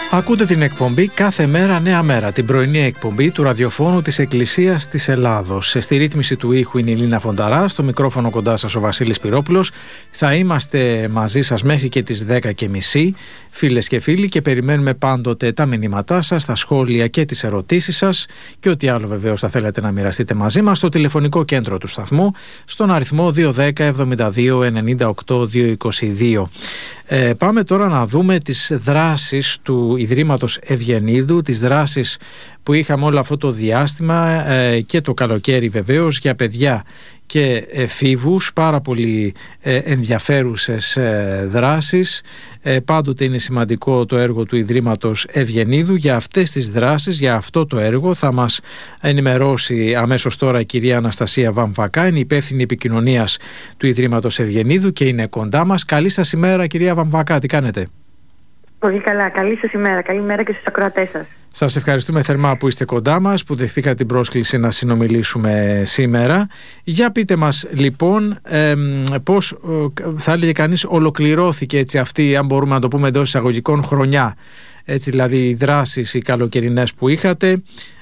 Ακούτε την εκπομπή «Κάθε μέρα νέα μέρα», την πρωινή εκπομπή του ραδιοφώνου της Εκκλησίας της Ελλάδος. Στη ρύθμιση του ήχου είναι η Λίνα Φονταρά, στο μικρόφωνο κοντά σας ο Βασίλης Πυρόπουλος. Θα είμαστε μαζί σας μέχρι και τις 10:30, φίλες και φίλοι, και περιμένουμε πάντοτε τα μηνύματά σας, τα σχόλια και τις ερωτήσεις σας και ό,τι άλλο βεβαίως θα θέλετε να μοιραστείτε μαζί μας στο τηλεφωνικό κέντρο του σταθμού, στον αριθμό 210 72 98 222. Πάμε τώρα να δούμε τις δράσεις του Ιδρύματος Ευγενίδου, τις δράσεις που είχαμε όλο αυτό το διάστημα και το καλοκαίρι βεβαίως για παιδιά και εφήβους, πάρα πολύ ενδιαφέρουσες δράσεις. Πάντοτε είναι σημαντικό το έργο του Ιδρύματος Ευγενίδου. Για αυτές τις δράσεις, για αυτό το έργο θα μας ενημερώσει αμέσως τώρα η κυρία Αναστασία Βαμβακά, είναι υπεύθυνη επικοινωνίας του Ιδρύματος Ευγενίδου και είναι κοντά μας. Καλή σας ημέρα κυρία Βαμβακά, τι κάνετε? Πολύ καλά, καλή σας ημέρα, καλή μέρα και στους ακροατές σας. Σας ευχαριστούμε θερμά που είστε κοντά μας, που δεχτήκατε την πρόσκληση να συνομιλήσουμε σήμερα. Για πείτε μας λοιπόν πώς θα έλεγε κανείς ολοκληρώθηκε έτσι αυτή, αν μπορούμε να το πούμε εντός εισαγωγικών, χρονιά, έτσι δηλαδή οι δράσεις οι καλοκαιρινές που είχατε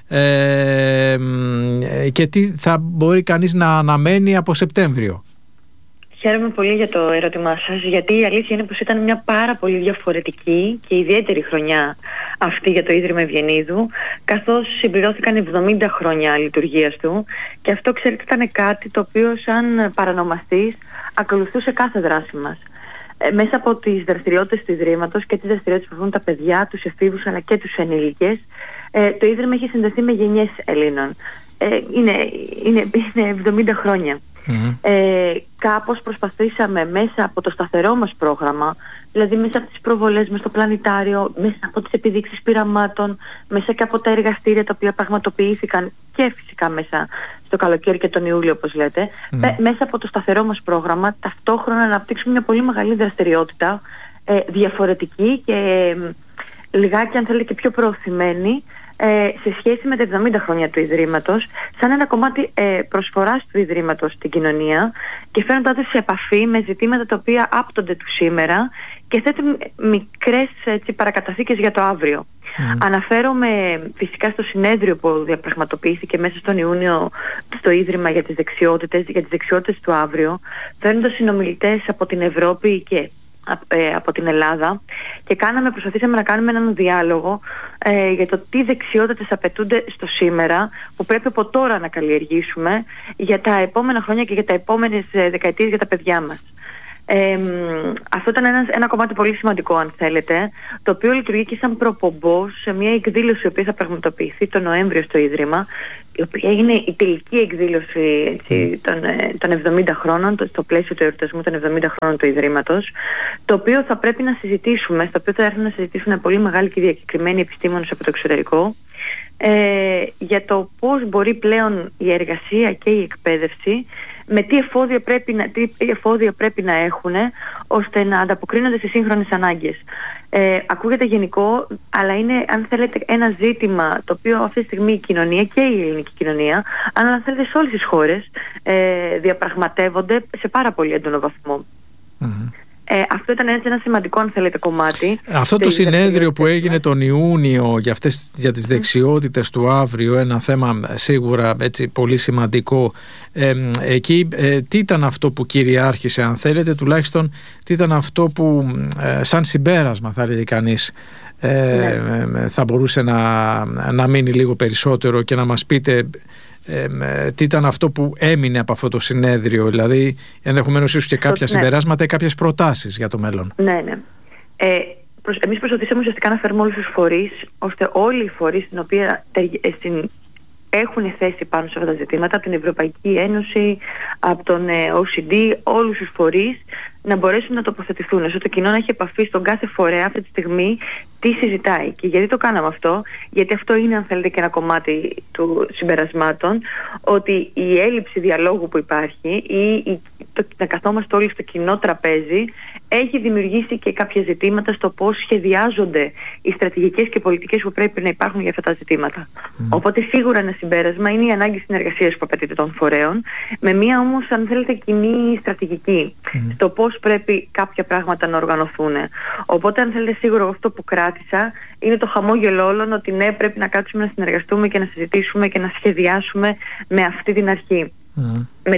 και τι θα μπορεί κανείς να αναμένει από Σεπτέμβριο. Χαίρομαι πολύ για το ερώτημά σας, γιατί η αλήθεια είναι πως ήταν μια πάρα πολύ διαφορετική και ιδιαίτερη χρονιά αυτή για το Ίδρυμα Ευγενίδου, καθώς συμπληρώθηκαν 70 χρόνια λειτουργίας του, και αυτό ξέρετε ήταν κάτι το οποίο σαν παρανομαστής ακολουθούσε κάθε δράση μας. Μέσα από τις δραστηριότητες του Ιδρύματος και τις δραστηριότητες που αφορούν τα παιδιά, τους εφήβους αλλά και τους ενήλικες, το Ίδρυμα έχει συνδεθεί με γενιές Ελλήνων. Είναι 70 χρόνια. Κάπως προσπαθήσαμε μέσα από το σταθερό μας πρόγραμμα, δηλαδή μέσα από τις προβολές μας στο πλανητάριο, μέσα από τις επιδείξεις πειραμάτων, μέσα και από τα εργαστήρια τα οποία πραγματοποιήθηκαν και φυσικά μέσα στο καλοκαίρι και τον Ιούλιο όπως λέτε, μέσα από το σταθερό μας πρόγραμμα ταυτόχρονα να αναπτύξουμε μια πολύ μεγάλη δραστηριότητα, διαφορετική και λιγάκι αν θέλετε και πιο προωθημένη σε σχέση με τα 70 χρόνια του Ιδρύματος, σαν ένα κομμάτι προσφοράς του Ιδρύματος στην κοινωνία και φέρνοντας σε επαφή με ζητήματα τα οποία άπτονται του σήμερα και θέτουν μικρές παρακαταθήκες για το αύριο. Αναφέρομαι φυσικά στο συνέδριο που διαπραγματοποιήθηκε μέσα στον Ιούνιο στο Ίδρυμα για τις δεξιότητες του αύριο, φέρνοντας συνομιλητές από την Ευρώπη και από την Ελλάδα, και προσπαθήσαμε να κάνουμε έναν διάλογο για το τι δεξιότητες απαιτούνται στο σήμερα που πρέπει από τώρα να καλλιεργήσουμε για τα επόμενα χρόνια και για τα επόμενες δεκαετίες για τα παιδιά μας. Αυτό ήταν ένα κομμάτι πολύ σημαντικό αν θέλετε, το οποίο λειτουργεί και σαν προπομπός σε μια εκδήλωση η οποία θα πραγματοποιηθεί το Νοέμβριο στο Ίδρυμα, η οποία είναι η τελική εκδήλωση των 70 χρόνων, στο πλαίσιο του εορτασμού των 70 χρόνων του Ιδρύματος, το οποίο θα πρέπει να συζητήσουμε, στο οποίο θα έρθουν να συζητήσουν πολύ μεγάλοι και διακεκριμένοι επιστήμονες από το εξωτερικό, για το πώς μπορεί πλέον η εργασία και η εκπαίδευση, με τι εφόδια πρέπει να έχουν ώστε να ανταποκρίνονται στις σύγχρονες ανάγκες. Ακούγεται γενικό, αλλά είναι αν θέλετε ένα ζήτημα το οποίο αυτή τη στιγμή η κοινωνία και η ελληνική κοινωνία, αλλά αν θέλετε σε όλες τις χώρες, διαπραγματεύονται σε πάρα πολύ έντονο βαθμό. Αυτό ήταν ένα σημαντικό αν θέλετε κομμάτι. Αυτό το συνέδριο που έγινε τον Ιούνιο για τις δεξιότητες του αύριο, ένα θέμα σίγουρα έτσι πολύ σημαντικό, εκεί τι ήταν αυτό που κυριάρχησε αν θέλετε, τουλάχιστον τι ήταν αυτό που σαν συμπέρασμα θα έλεγε κανείς θα μπορούσε να μείνει λίγο περισσότερο και να μας πείτε τι ήταν αυτό που έμεινε από αυτό το συνέδριο, δηλαδή ενδεχομένως ίσως και κάποια συμπεράσματα ή κάποιες προτάσεις για το μέλλον. Ναι. Εμείς προσπαθήσαμε ουσιαστικά να φέρουμε όλους τους φορείς, ώστε όλοι οι φορείς στην οποία έχουν θέση πάνω σε αυτά τα ζητήματα, από την Ευρωπαϊκή Ένωση, από τον OECD, όλους τους φορείς να μπορέσουν να τοποθετηθούν, ώστε το κοινό να έχει επαφή στον κάθε φορέα αυτή τη στιγμή τι συζητάει. Και γιατί το κάναμε αυτό? Γιατί αυτό είναι, αν θέλετε, και ένα κομμάτι του συμπερασμάτων, ότι η έλλειψη διαλόγου που υπάρχει ή το να καθόμαστε όλοι στο κοινό τραπέζι έχει δημιουργήσει και κάποια ζητήματα στο πώς σχεδιάζονται οι στρατηγικές και πολιτικές που πρέπει να υπάρχουν για αυτά τα ζητήματα. Οπότε σίγουρα ένα συμπέρασμα είναι η ανάγκη συνεργασίας που απαιτείται των φορέων, με μία όμως, αν θέλετε, κοινή στρατηγική στο πώς πώς πρέπει κάποια πράγματα να οργανωθούν. Οπότε, αν θέλετε, σίγουρα αυτό που κράτησα είναι το χαμόγελο όλων, ότι ναι, πρέπει να κάτσουμε να συνεργαστούμε και να συζητήσουμε και να σχεδιάσουμε με αυτή την αρχή. Με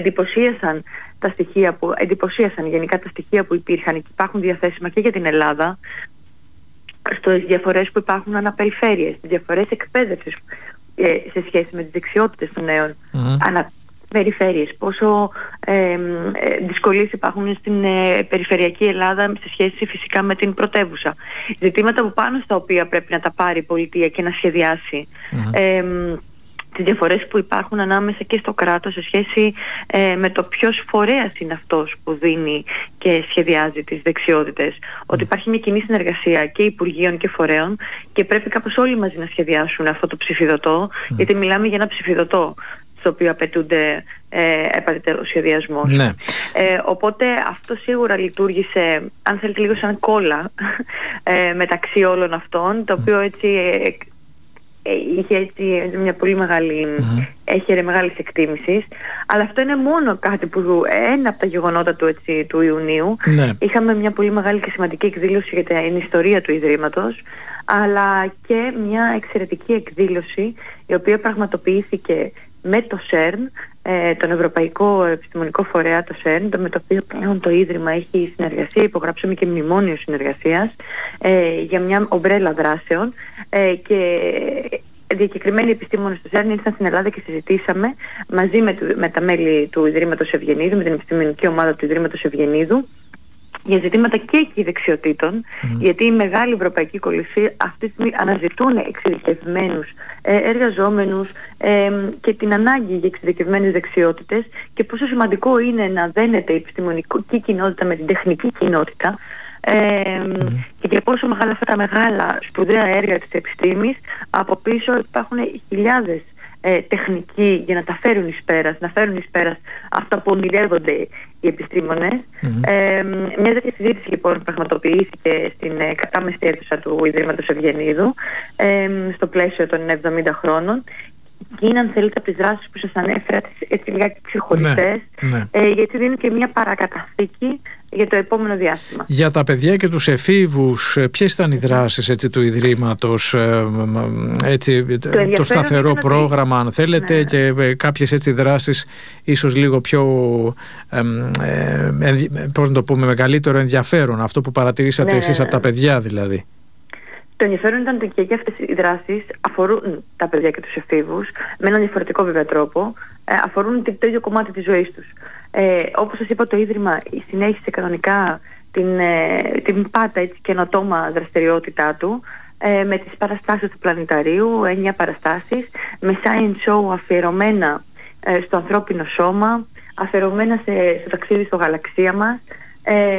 εντυπωσίασαν γενικά τα στοιχεία που υπήρχαν και υπάρχουν διαθέσιμα και για την Ελλάδα, στις διαφορές που υπάρχουν αναπεριφέρειες, στις διαφορές εκπαίδευσης σε σχέση με τις δεξιότητες των νέων αναπεριφέρειες, πόσο δυσκολίες υπάρχουν στην περιφερειακή Ελλάδα σε σχέση φυσικά με την πρωτεύουσα, ζητήματα που πάνω στα οποία πρέπει να τα πάρει η πολιτεία και να σχεδιάσει, τις διαφορές που υπάρχουν ανάμεσα και στο κράτος σε σχέση με το ποιος φορέας είναι αυτός που δίνει και σχεδιάζει τις δεξιότητες. Ότι υπάρχει μια κοινή συνεργασία και υπουργείων και φορέων και πρέπει κάπως όλοι μαζί να σχεδιάσουν αυτό το ψηφιδωτό, γιατί μιλάμε για ένα ψηφιδωτό στο οποίο απαιτούνται επαριτέρως σχεδιασμός. Ναι. Οπότε αυτό σίγουρα λειτουργήσε, αν θέλετε, λίγο σαν κόλλα μεταξύ όλων αυτών, το οποίο έτσι είχε έτσι μια πολύ μεγάλη, έχερε μεγάλης εκτίμησης, αλλά αυτό είναι μόνο κάτι που ένα από τα γεγονότα του Ιουνίου. Ναι. Είχαμε μια πολύ μεγάλη και σημαντική εκδήλωση για την ιστορία του Ιδρύματος, αλλά και μια εξαιρετική εκδήλωση η οποία πραγματοποιήθηκε με το ΣΕΡΝ, τον Ευρωπαϊκό Επιστημονικό Φορέα, το ΣΕΡΝ, με το οποίο πλέον το Ίδρυμα έχει συνεργασία, υπογράψαμε και μνημόνιο συνεργασίας για μια ομπρέλα δράσεων, και διακεκριμένοι επιστήμονες του ΣΕΡΝ ήρθαν στην Ελλάδα και συζητήσαμε μαζί με τα μέλη του Ιδρύματος Ευγενίδου, με την επιστημονική ομάδα του Ιδρύματος Ευγενίδου, για ζητήματα και εκεί δεξιοτήτων, γιατί οι μεγάλοι ευρωπαϊκοί κολυσσοί αυτή τη στιγμή αναζητούν εξειδικευμένους εργαζόμενους και την ανάγκη για εξειδικευμένες δεξιότητες, και πόσο σημαντικό είναι να δένεται η επιστημονική κοινότητα με την τεχνική κοινότητα, και για πόσο μεγάλα αυτά τα μεγάλα σπουδαία έργα της επιστήμης από πίσω υπάρχουν χιλιάδες τεχνικοί για να τα φέρουν εις πέρας, να φέρουν εις πέρας αυτά που ονειρεύονται οι επιστήμονες. Μια τέτοια συζήτηση λοιπόν πραγματοποιήθηκε στην κατάμεστη αίθουσα του Ιδρύματος Ευγενίδου στο πλαίσιο των 70 χρόνων, και είναι, αν θέλετε, από τις δράσεις που σας ανέφερα, έτσι λιγάκι ξεχωριστές, γιατί δίνουν και μια παρακαταθήκη για το επόμενο διάστημα. Για τα παιδιά και τους εφήβους, ποιες ήταν οι δράσεις του Ιδρύματος, το σταθερό πρόγραμμα, αν θέλετε, και κάποιες δράσεις ίσως λίγο πιο, πώς να το πούμε, μεγαλύτερο ενδιαφέρον, αυτό που παρατηρήσατε εσείς από τα παιδιά δηλαδή? Το ενδιαφέρον ήταν ότι και αυτές οι δράσεις αφορούν τα παιδιά και τους εφήβους με έναν διαφορετικό βέβαια τρόπο, αφορούν το ίδιο κομμάτι της ζωής τους. Όπως σας είπα, το Ίδρυμα συνέχισε κανονικά την πάντα καινοτόμα δραστηριότητά του, με τις παραστάσεις του Πλανηταρίου, 9 παραστάσεις, με science show αφιερωμένα στο ανθρώπινο σώμα, αφιερωμένα στο ταξίδι στο γαλαξία μας,